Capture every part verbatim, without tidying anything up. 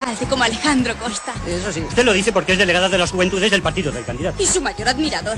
alcalde como Alejandro Costa. Eso sí. Usted lo dice porque es delegada de las juventudes del partido del candidato. Y su mayor admirador.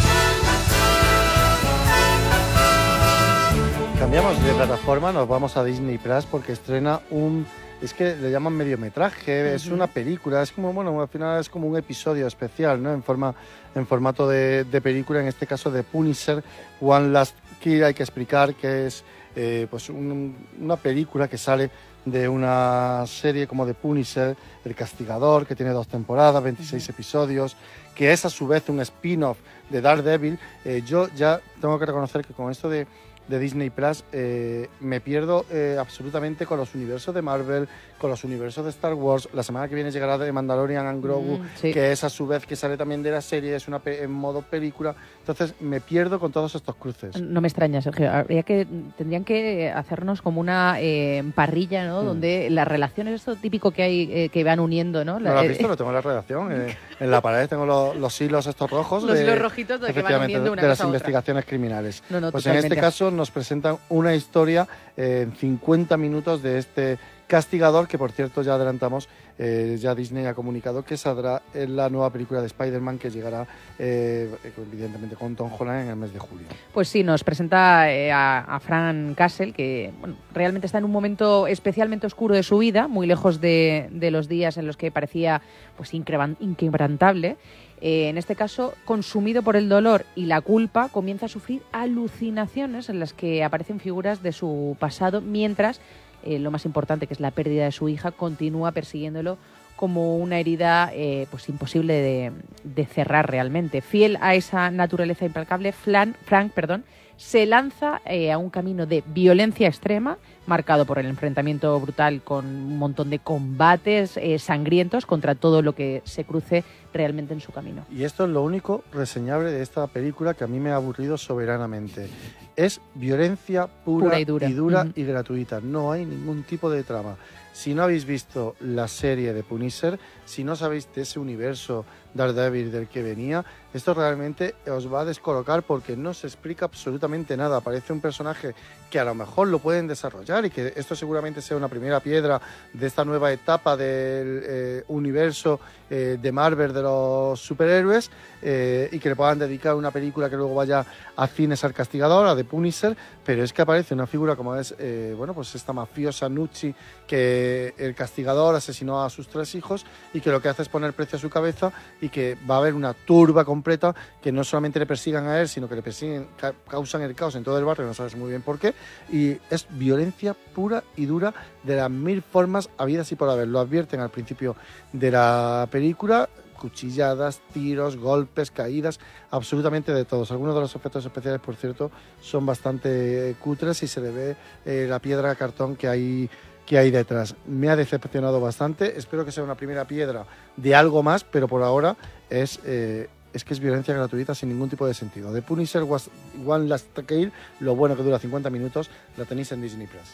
Cambiamos de plataforma, nos vamos a Disney Plus porque estrena un... Es que le llaman mediometraje, uh-huh. Es una película, es como, bueno, al final es como un episodio especial, ¿no? En forma, en formato de, de película, en este caso de Punisher, One Last Kill. Hay que explicar que es eh, pues un, una película que sale de una serie como de Punisher, El Castigador, que tiene dos temporadas, veintiséis uh-huh. episodios, que es a su vez un spin-off de Daredevil. Eh, yo ya tengo que reconocer que con esto de... de Disney Plus, eh, me pierdo eh, absolutamente con los universos de Marvel, con los universos de Star Wars. La semana que viene llegará de Mandalorian and Grogu, mm, sí. que es a su vez que sale también de la serie, es una pe- en modo película. Entonces me pierdo con todos estos cruces. No me extraña, Sergio. Habría que, tendrían que hacernos como una eh, parrilla, ¿no? Mm. Donde las relaciones, esto típico que hay, eh, que van uniendo, ¿no? La, ¿No lo has visto? Lo tengo en la redacción. Eh, en la pared tengo los, los hilos estos rojos. Los de, hilos rojitos de que van uniendo una de cosa las a otra. investigaciones criminales. No, no, pues totalmente. En este caso nos presentan una historia eh, en cincuenta minutos de este Castigador, que por cierto ya adelantamos, eh, ya Disney ha comunicado que saldrá en la nueva película de Spider-Man, que llegará eh, evidentemente con Tom Holland en el mes de julio. Pues sí, nos presenta eh, a, a Frank Castle, que bueno, realmente está en un momento especialmente oscuro de su vida, muy lejos de, de los días en los que parecía pues inquebrantable. Eh, en este caso, consumido por el dolor y la culpa, comienza a sufrir alucinaciones en las que aparecen figuras de su pasado, mientras eh, lo más importante, que es la pérdida de su hija, continúa persiguiéndolo como una herida eh, pues imposible de, de cerrar realmente. Fiel a esa naturaleza implacable, Flan, Frank perdón, se lanza eh, a un camino de violencia extrema, marcado por el enfrentamiento brutal con un montón de combates eh, sangrientos contra todo lo que se cruce realmente en su camino. Y esto es lo único reseñable de esta película, que a mí me ha aburrido soberanamente. Es violencia pura, pura y dura, y, dura uh-huh. y gratuita. No hay ningún tipo de trama. Si no habéis visto la serie de Punisher, si no sabéis de ese universo Daredevil del que venía, esto realmente os va a descolocar porque no se explica absolutamente nada. Aparece un personaje que a lo mejor lo pueden desarrollar y que esto seguramente sea una primera piedra de esta nueva etapa del eh, universo eh, de Marvel de los superhéroes, eh, y que le puedan dedicar una película que luego vaya a cines al Castigador, a The Punisher, pero es que aparece una figura como es eh, bueno, pues esta mafiosa Nucci, que el Castigador asesinó a sus tres hijos y que lo que hace es poner precio a su cabeza, y que va a haber una turba completa que no solamente le persigan a él, sino que le persiguen, ca- causan el caos en todo el barrio, no sabes muy bien por qué, y es violencia pura y dura de las mil formas habidas y por haber. Lo advierten al principio de la película: cuchilladas, tiros, golpes, caídas, absolutamente de todos. Algunos de los efectos especiales, por cierto, son bastante cutres y se le ve eh, la piedra de cartón que hay que hay detrás. Me ha decepcionado bastante, espero que sea una primera piedra de algo más, pero por ahora es, eh, es que es violencia gratuita sin ningún tipo de sentido. The Punisher was One Last Kill, lo bueno que dura cincuenta minutos, la tenéis en Disney Plus.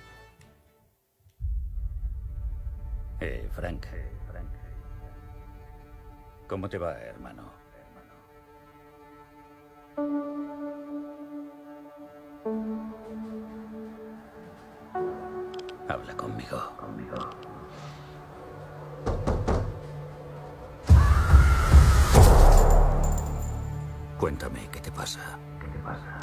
Eh, Frank, eh, Frank, ¿cómo te va, hermano? Habla conmigo. Conmigo. Cuéntame, ¿qué te pasa? ¿Qué te pasa?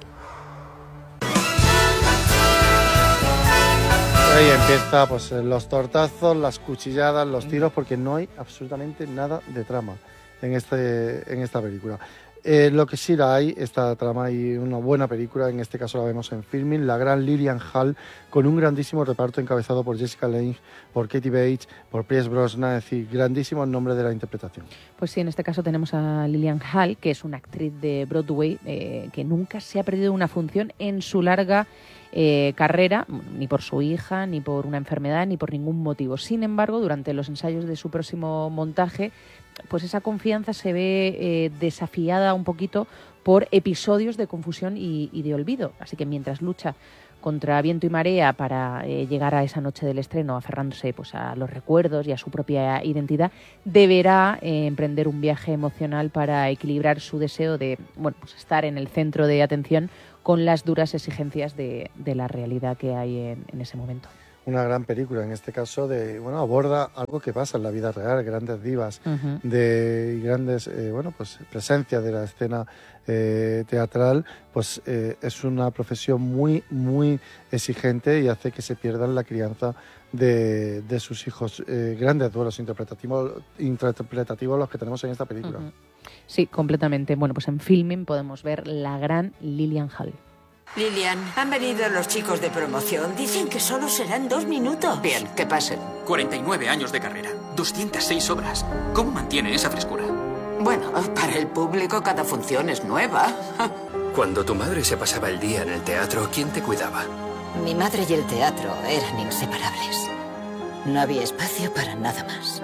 Ahí empieza pues los tortazos, las cuchilladas, los tiros, porque no hay absolutamente nada de trama en, este, en esta película. Eh, lo que sí la hay, esta trama y una buena película, en este caso la vemos en Filmin, la gran Lillian Hall, con un grandísimo reparto encabezado por Jessica Lange, por Katie Bates, por Pierce Brosnan, es decir, grandísimos nombres de la interpretación. Pues sí, en este caso tenemos a Lillian Hall, que es una actriz de Broadway eh, que nunca se ha perdido una función en su larga eh, carrera, ni por su hija, ni por una enfermedad, ni por ningún motivo. Sin embargo, durante los ensayos de su próximo montaje, pues esa confianza se ve eh, desafiada un poquito por episodios de confusión y, y de olvido. Así que mientras lucha contra viento y marea para eh, llegar a esa noche del estreno, aferrándose pues, a los recuerdos y a su propia identidad, deberá eh, emprender un viaje emocional para equilibrar su deseo de bueno, pues estar en el centro de atención con las duras exigencias de, de la realidad que hay en, en ese momento. una gran película, en este caso de, bueno, aborda algo que pasa en la vida real, grandes divas, Uh-huh. de grandes, eh, bueno, pues presencias de la escena eh, teatral, pues eh, es una profesión muy, muy exigente y hace que se pierdan la crianza de, de sus hijos. Eh, grandes duelos interpretativos, interpretativos los que tenemos en esta película. Uh-huh. Sí, completamente. Bueno, pues en Filming podemos ver la gran Lillian Hall. Lilian, han venido los chicos de promoción. Dicen que solo serán dos minutos. Bien, que pasen. cuarenta y nueve años de carrera, doscientas seis obras. ¿Cómo mantiene esa frescura? Bueno, para el público cada función es nueva. Cuando tu madre se pasaba el día en el teatro, ¿quién te cuidaba? Mi madre y el teatro eran inseparables. No había espacio para nada más.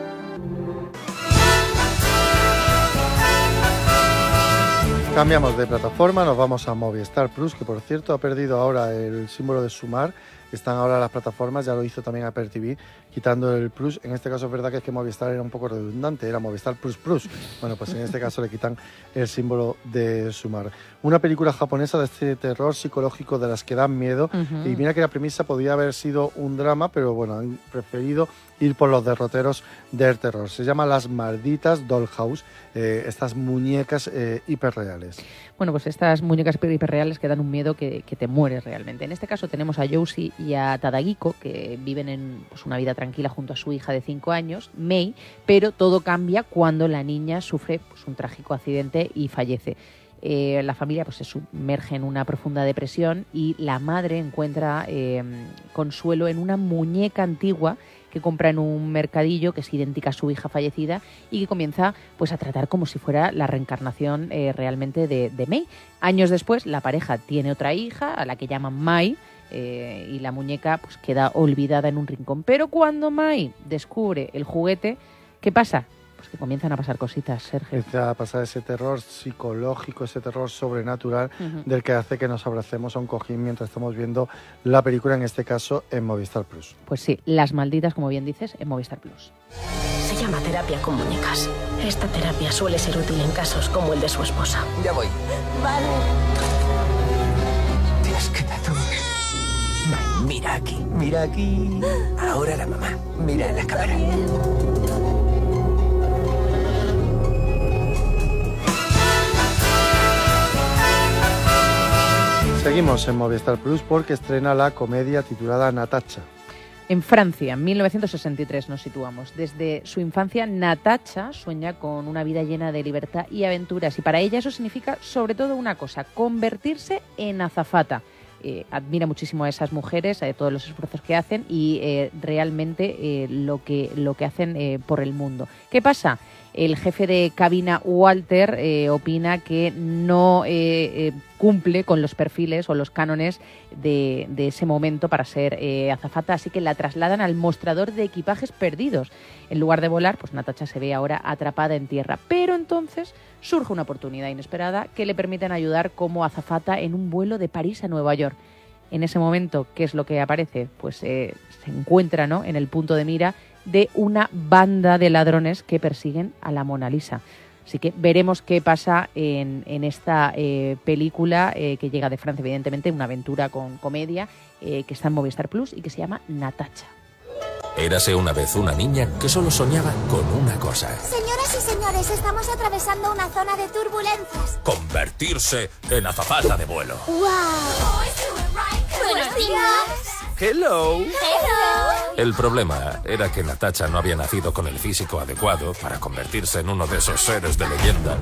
Cambiamos de plataforma, nos vamos a Movistar Plus, que por cierto ha perdido ahora el símbolo de sumar. Están ahora las plataformas, ya lo hizo también Apple T V, quitando el Plus. En este caso es verdad que es que Movistar era un poco redundante, era Movistar Plus Plus. Bueno, pues en este caso le quitan el símbolo de sumar. Una película japonesa de este terror psicológico de las que dan miedo. Uh-huh. Y mira que la premisa podía haber sido un drama, pero bueno, han preferido ir por los derroteros del terror. Se llama Las Malditas Dollhouse, eh, estas muñecas eh, hiperreales. Bueno, pues estas muñecas hiperreales que dan un miedo que, que te mueres realmente. En este caso tenemos a Josie y a Tadahiko, que viven en pues, una vida tranquila junto a su hija de cinco años, Mei, pero todo cambia cuando la niña sufre pues, un trágico accidente y fallece. Eh, la familia pues, se sumerge en una profunda depresión y la madre encuentra eh, consuelo en una muñeca antigua que compra en un mercadillo, que es idéntica a su hija fallecida y que comienza pues, a tratar como si fuera la reencarnación eh, realmente de, de Mei. Años después, la pareja tiene otra hija, a la que llaman Mai, eh, y la muñeca pues, queda olvidada en un rincón. Pero cuando Mai descubre el juguete, ¿qué pasa? Pues que comienzan a pasar cositas, Sergio. Empieza a pasar ese terror psicológico, ese terror sobrenatural, uh-huh. del que hace que nos abracemos a un cojín mientras estamos viendo la película, en este caso en Movistar Plus. Pues sí, Las Malditas, como bien dices, en Movistar Plus. Se llama terapia con muñecas. Esta terapia suele ser útil en casos como el de su esposa. Ya voy. Vale. Dios, qué tatu. Mira aquí, mira aquí. Ahora la mamá. Mira en la cámara. Seguimos en Movistar Plus porque estrena la comedia titulada Natacha. En Francia, en mil novecientos sesenta y tres nos situamos. Desde su infancia, Natacha sueña con una vida llena de libertad y aventuras. Y para ella eso significa, sobre todo, una cosa: convertirse en azafata. Eh, admira muchísimo a esas mujeres, a todos los esfuerzos que hacen y eh, realmente eh, lo que, lo que hacen eh, por el mundo. ¿Qué pasa? El jefe de cabina, Walter, eh, opina que no eh, eh, cumple con los perfiles o los cánones de, de ese momento para ser eh, azafata, así que la trasladan al mostrador de equipajes perdidos. En lugar de volar, pues Natacha se ve ahora atrapada en tierra. Pero entonces surge una oportunidad inesperada que le permiten ayudar como azafata en un vuelo de París a Nueva York. En ese momento, ¿qué es lo que aparece? Pues eh, se encuentra, ¿no?, en el punto de mira de una banda de ladrones que persiguen a la Mona Lisa. Así que veremos qué pasa en, en esta eh, película eh, que llega de Francia, evidentemente, una aventura con comedia eh, que está en Movistar Plus y que se llama Natacha. Érase una vez una niña que solo soñaba con una cosa. Señoras y señores, estamos atravesando una zona de turbulencias. Convertirse en azafata de vuelo. ¡Wow! ¡Buenos días! Hello. Hello. El problema era que Natacha no había nacido con el físico adecuado para convertirse en uno de esos seres de leyenda.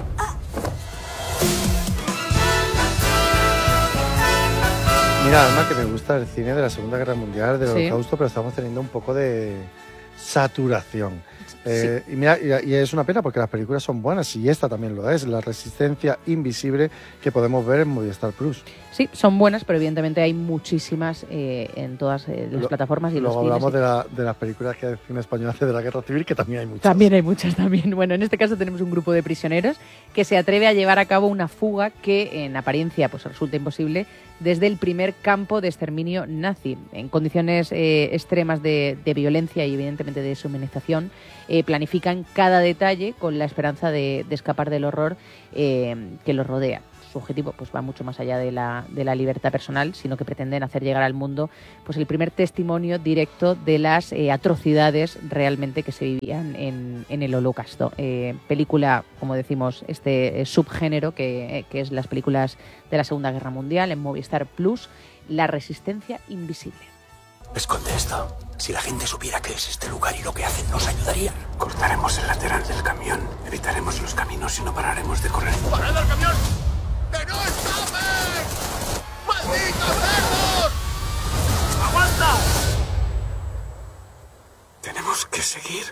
Mira, además que me gusta el cine de la Segunda Guerra Mundial, del Sí. Holocausto, pero estamos teniendo un poco de saturación. Eh, Sí. y, mira, y, y es una pena porque las películas son buenas y esta también lo es, La Resistencia Invisible, que podemos ver en Movistar Plus. Sí, son buenas, pero evidentemente hay muchísimas eh, en todas eh, las Lo- plataformas y Luego los cines. hablamos de, la, de las películas que el cine español hace de la Guerra Civil, que también hay muchas. También hay muchas, también. Bueno, en este caso tenemos un grupo de prisioneros que se atreve a llevar a cabo una fuga que en apariencia pues resulta imposible desde el primer campo de exterminio nazi. En condiciones eh, extremas de, de violencia y evidentemente de deshumanización, eh, planifican cada detalle con la esperanza de, de escapar del horror eh, que los rodea. su objetivo pues va mucho más allá de la, de la libertad personal, sino que pretenden hacer llegar al mundo pues el primer testimonio directo de las eh, atrocidades realmente que se vivían en, en el Holocausto. Eh, película, como decimos, este eh, subgénero que, eh, que es las películas de la Segunda Guerra Mundial en Movistar Plus, La Resistencia Invisible. Esconde esto. Si la gente supiera qué es este lugar y lo que hacen, nos ayudarían. Cortaremos el lateral del camión, evitaremos los caminos y no pararemos de correr. ¡Parad el camión! ¡Que no escapen! ¡Malditos cerdos! ¡Aguanta! Tenemos que seguir.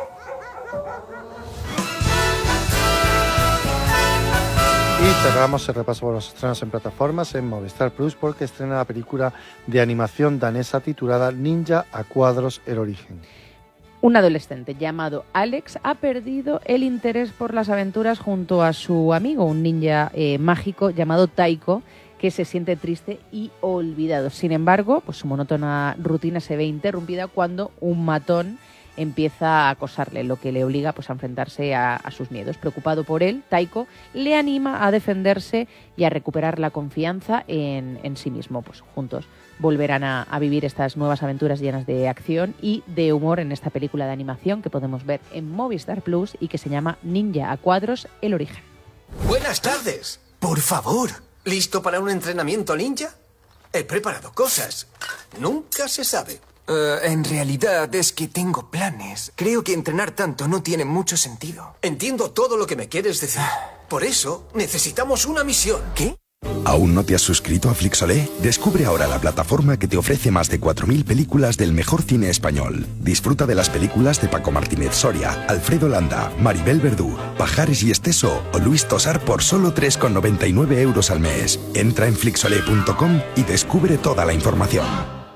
Y cerramos el repaso por los estrenos en plataformas en Movistar Plus porque estrena la película de animación danesa titulada Ninja a cuadros, el origen. Un adolescente llamado Alex ha perdido el interés por las aventuras junto a su amigo, un ninja eh, mágico llamado Taiko, que se siente triste y olvidado. Sin embargo, pues su monótona rutina se ve interrumpida cuando un matón empieza a acosarle, lo que le obliga pues, a enfrentarse a, a sus miedos. Preocupado por él, Taiko le anima a defenderse y a recuperar la confianza en, en sí mismo. Pues juntos volverán a, a vivir estas nuevas aventuras llenas de acción y de humor en esta película de animación que podemos ver en Movistar Plus y que se llama Ninja a cuadros, el origen. Buenas tardes. Por favor, ¿listo para un entrenamiento ninja? He preparado cosas. Nunca se sabe. Uh, en realidad es que tengo planes. Creo que entrenar tanto no tiene mucho sentido. Entiendo todo lo que me quieres decir. Por eso necesitamos una misión. ¿Qué? ¿Aún no te has suscrito a Flixolé? Descubre ahora la plataforma que te ofrece más de cuatro mil películas del mejor cine español. Disfruta de las películas de Paco Martínez Soria, Alfredo Landa, Maribel Verdú, Pajares y Esteso o Luis Tosar por solo tres con noventa y nueve euros al mes. Entra en flixolé punto com y descubre toda la información.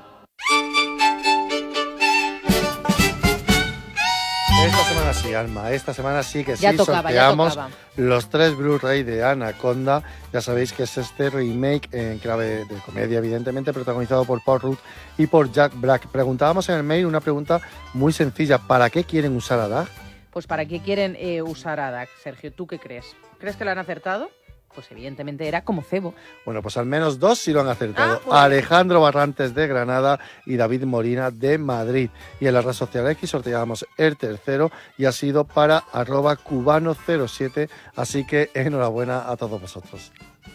Esta semana sí, Alma, esta semana sí que sí ya tocaba, sorteamos ya tocaba. los tres Blu-ray de Anaconda. Ya sabéis que es este remake en clave de comedia, evidentemente, protagonizado por Paul Rudd y por Jack Black. Preguntábamos en el mail una pregunta muy sencilla. ¿Para qué quieren usar a Dag? Pues ¿para qué quieren eh, usar a Dag, Sergio? ¿Tú qué crees? ¿Crees que lo han acertado? Pues evidentemente era como cebo. Bueno, pues al menos dos sí lo han acertado. Ah, bueno. Alejandro Barrantes de Granada y David Molina de Madrid. Y en la red social X sorteábamos el tercero y ha sido para arroba cubano cero siete. Así que enhorabuena a todos vosotros.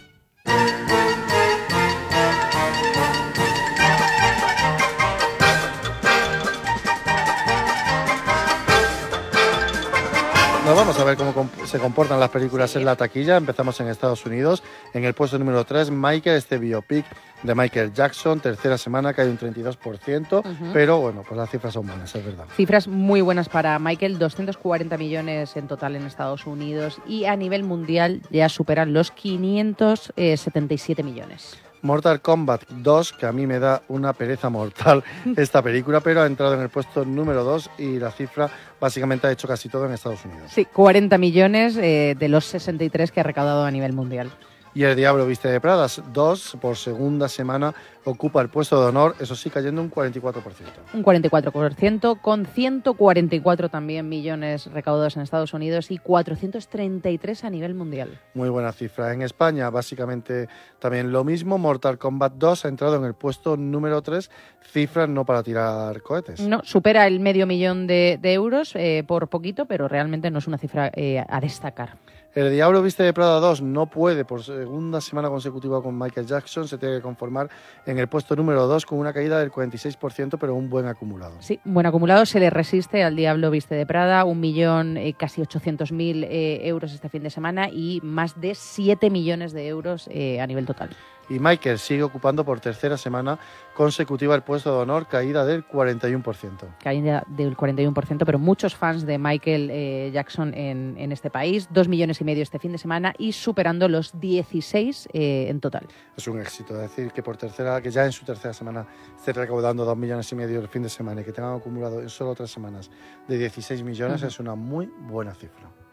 Nos vamos a ver cómo comp- se comportan las películas sí. en la taquilla. Empezamos en Estados Unidos. En el puesto número tres, Michael, este biopic de Michael Jackson. Tercera semana, cae un treinta y dos por ciento. Uh-huh. Pero bueno, pues las cifras son buenas, es verdad. Cifras muy buenas para Michael. doscientos cuarenta millones en total en Estados Unidos. Y a nivel mundial ya superan los quinientos setenta y siete millones. Mortal Kombat dos, que a mí me da una pereza mortal esta película, pero ha entrado en el puesto número dos y la cifra básicamente ha hecho casi todo en Estados Unidos. Sí, cuarenta millones eh, de los sesenta y tres que ha recaudado a nivel mundial. Y El Diablo Viste de Prada dos, por segunda semana, ocupa el puesto de honor, eso sí, cayendo un cuarenta y cuatro por ciento. Un cuarenta y cuatro por ciento, con ciento cuarenta y cuatro también millones recaudados en Estados Unidos y cuatrocientos treinta y tres a nivel mundial. Muy buena cifra. En España, básicamente también lo mismo. Mortal Kombat dos ha entrado en el puesto número tres, cifras no para tirar cohetes. No, supera el medio millón de, de euros eh, por poquito, pero realmente no es una cifra eh, a destacar. El Diablo Viste de Prada dos no puede por segunda semana consecutiva con Michael Jackson, se tiene que conformar en el puesto número dos con una caída del cuarenta y seis por ciento, pero un buen acumulado. Sí, buen acumulado, se le resiste al Diablo Viste de Prada, un millón, eh, casi ochocientos mil eh, euros este fin de semana y más de siete millones de euros eh, a nivel total. Y Michael sigue ocupando por tercera semana consecutiva el puesto de honor, caída del cuarenta y uno por ciento. Caída del cuarenta y uno por ciento, pero muchos fans de Michael eh, Jackson en, en este país, dos millones y medio este fin de semana y superando los dieciséis eh, en total. Es un éxito, es decir, que por tercera, que ya en su tercera semana esté recaudando dos millones y medio el fin de semana y que tengan acumulado en solo tres semanas de dieciséis millones, uh-huh. es una muy buena cifra.